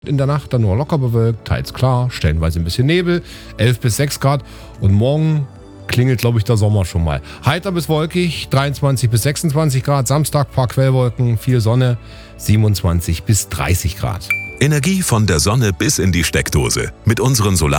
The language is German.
In der Nacht dann nur locker bewölkt, teils klar, stellenweise ein bisschen Nebel, 11 bis 6 Grad. Und morgen klingelt, glaube ich, der Sommer schon mal. Heiter bis wolkig, 23 bis 26 Grad. Samstag paar Quellwolken, viel Sonne, 27 bis 30 Grad. Energie von der Sonne bis in die Steckdose. Mit unseren